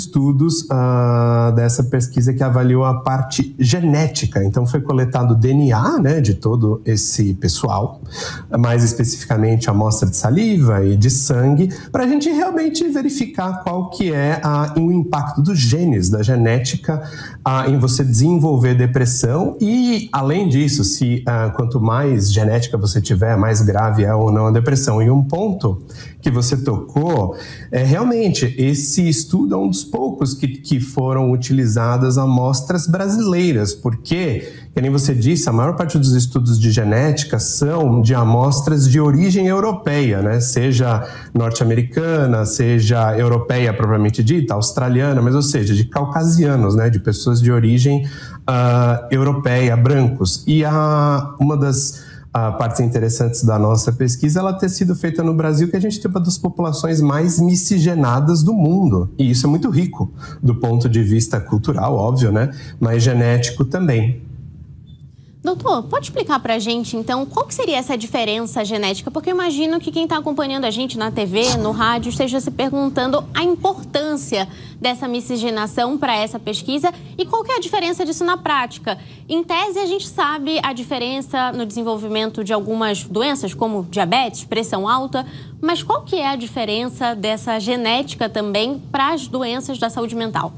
estudos dessa pesquisa que avaliou a parte genética. Então foi coletado o DNA, né, de todo esse pessoal, mais especificamente a amostra de saliva e de sangue, para a gente realmente verificar qual que é o impacto dos genes, da genética em você desenvolver depressão e, além disso, se quanto mais genética você tiver, mais grave é ou não a depressão. E um ponto que você tocou realmente, esse estudo é um dos poucos que foram utilizadas amostras brasileiras, porque, que nem você disse, a maior parte dos estudos de genética são de amostras de origem europeia, né? Seja norte-americana, seja europeia propriamente dita, australiana, mas ou seja, de caucasianos, né? De pessoas de origem europeia, brancos. E uma das partes interessantes da nossa pesquisa, ela ter sido feita no Brasil, que a gente tem uma das populações mais miscigenadas do mundo. E isso é muito rico, do ponto de vista cultural, óbvio, né? Mas genético também. Doutor, pode explicar pra gente, então, qual que seria essa diferença genética? Porque eu imagino que quem está acompanhando a gente na TV, no rádio, esteja se perguntando a importância dessa miscigenação para essa pesquisa e qual que é a diferença disso na prática. Em tese, a gente sabe a diferença no desenvolvimento de algumas doenças, como diabetes, pressão alta, mas qual que é a diferença dessa genética também para as doenças da saúde mental?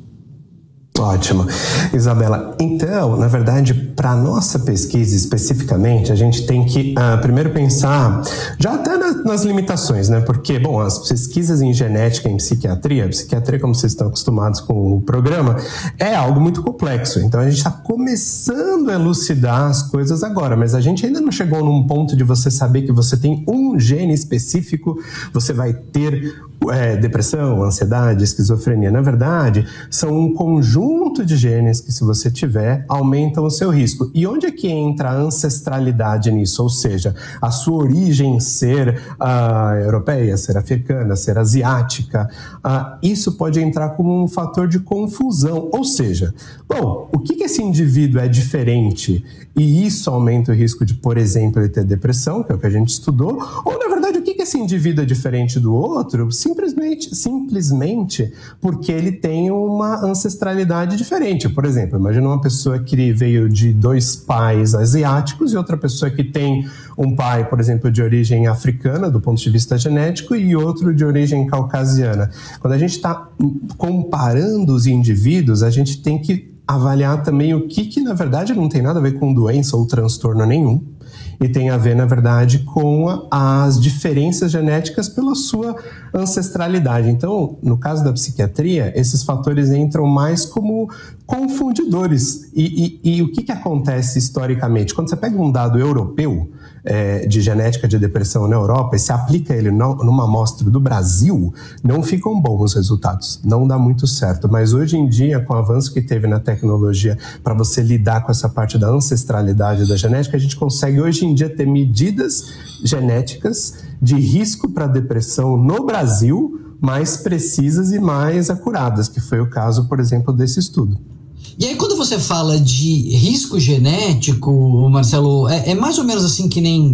Ótimo. Isabela, então, na verdade, para a nossa pesquisa especificamente, a gente tem que primeiro pensar já até nas limitações, né? Porque, bom, as pesquisas em genética em psiquiatria, como vocês estão acostumados com o programa, é algo muito complexo. Então, a gente está começando a elucidar as coisas agora, mas a gente ainda não chegou num ponto de você saber que você tem um gene específico, você vai ter depressão, ansiedade, esquizofrenia. Na verdade, são um conjunto de genes que, se você tiver, aumentam o seu risco. E onde é que entra a ancestralidade nisso? Ou seja, a sua origem ser europeia, ser africana, ser asiática, isso pode entrar como um fator de confusão. Ou seja, bom, o que esse indivíduo é diferente e isso aumenta o risco de, por exemplo, ele ter depressão, que é o que a gente estudou, ou, na verdade, o que esse indivíduo é diferente do outro simplesmente porque ele tem uma ancestralidade diferente. Por exemplo, imagina uma pessoa que veio de 2 pais asiáticos e outra pessoa que tem um pai, por exemplo, de origem africana, do ponto de vista genético, e outro de origem caucasiana. Quando a gente está comparando os indivíduos, a gente tem que avaliar também o que na verdade não tem nada a ver com doença ou transtorno nenhum, e tem a ver, na verdade, com as diferenças genéticas pela sua ancestralidade. Então, no caso da psiquiatria, esses fatores entram mais como confundidores. E o que acontece historicamente? Quando você pega um dado europeu de genética de depressão na Europa e se aplica ele numa amostra do Brasil, não ficam bons os resultados, não dá muito certo. Mas hoje em dia, com o avanço que teve na tecnologia para você lidar com essa parte da ancestralidade da genética, a gente consegue hoje em dia ter medidas genéticas de risco para depressão no Brasil mais precisas e mais acuradas, que foi o caso, por exemplo, desse estudo. E aí, quando você fala de risco genético, Marcelo, é mais ou menos assim que nem,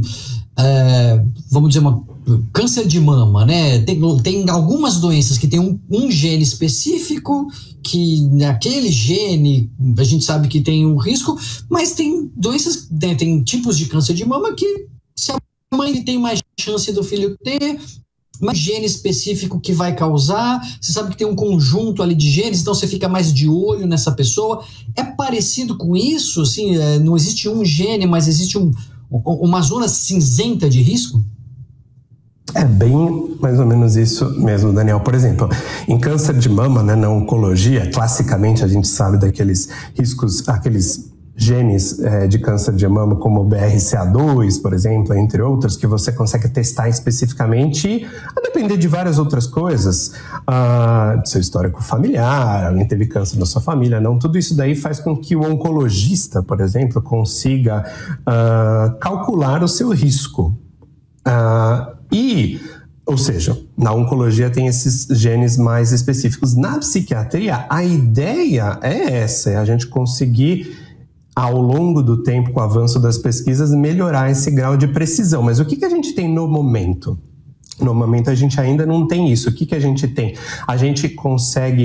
vamos dizer, câncer de mama, né? Tem algumas doenças que tem um gene específico, que naquele gene a gente sabe que tem um risco, mas tem doenças, tem tipos de câncer de mama que, se a mãe tem mais chance do filho ter, um gene específico que vai causar, você sabe que tem um conjunto ali de genes, então você fica mais de olho nessa pessoa. É parecido com isso? Assim, não existe um gene, mas existe uma zona cinzenta de risco? É bem mais ou menos isso mesmo, Daniel. Por exemplo, em câncer de mama, né, na oncologia, classicamente a gente sabe daqueles riscos, aqueles genes de câncer de mama como o BRCA2, por exemplo, entre outros, que você consegue testar especificamente a depender de várias outras coisas, seu histórico familiar, alguém teve câncer na sua família, não, tudo isso daí faz com que o oncologista, por exemplo, consiga calcular o seu risco. Ou seja, na oncologia tem esses genes mais específicos. Na psiquiatria, a ideia é essa, é a gente conseguir, ao longo do tempo, com o avanço das pesquisas, melhorar esse grau de precisão. Mas o que a gente tem no momento? No momento a gente ainda não tem isso. O que a gente tem? A gente consegue